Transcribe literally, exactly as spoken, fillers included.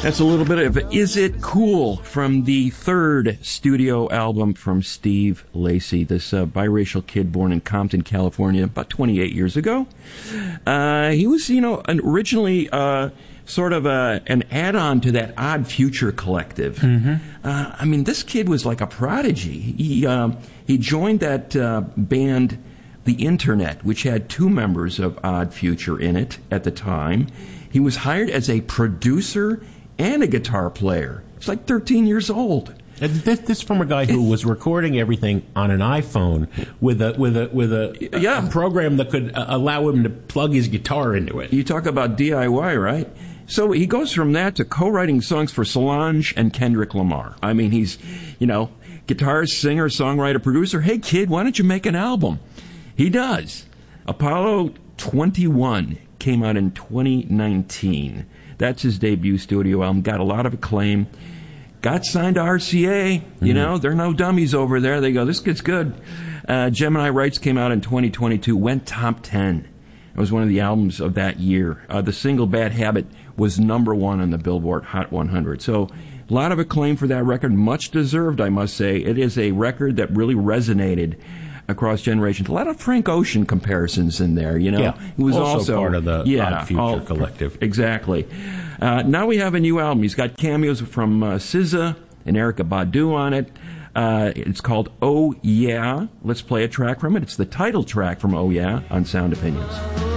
That's a little bit of Is It Cool from the third studio album from Steve Lacy, this uh, biracial kid born in Compton, California, about twenty-eight years ago. Uh, he was, you know, originally uh, sort of a, an add-on to that Odd Future collective. Mm-hmm. Uh, I mean, this kid was like a prodigy. He, uh, he joined that uh, band, The Internet, which had two members of Odd Future in it at the time. He was hired as a producer and a guitar player. He's like thirteen years old. And this, this from a guy who was recording everything on an iPhone with a with a with a, yeah. a program that could allow him to plug his guitar into it. You talk about D I Y, right? So he goes from that to co-writing songs for Solange and Kendrick Lamar. I mean, he's, you know, guitarist, singer, songwriter, producer. Hey, kid, why don't you make an album? He does. Apollo twenty-one came out in twenty nineteen. That's his debut studio album. Got a lot of acclaim. Got signed to R C A. You mm. know, they're no dummies over there. They go, this kid's good. Uh, Gemini Rights came out in twenty twenty-two. Went top ten. It was one of the albums of that year. Uh, the single Bad Habit was number one on the Billboard Hot one hundred. So a lot of acclaim for that record. Much deserved, I must say. It is a record that really resonated across generations. A lot of Frank Ocean comparisons in there, you know. Yeah, he was also, also part of the yeah, Odd Future all, collective. Exactly. Uh, now we have a new album. He's got cameos from uh, S Z A and Erykah Badu on it. Uh, it's called Oh Yeah. Let's play a track from it. It's the title track from Oh Yeah on Sound Opinions.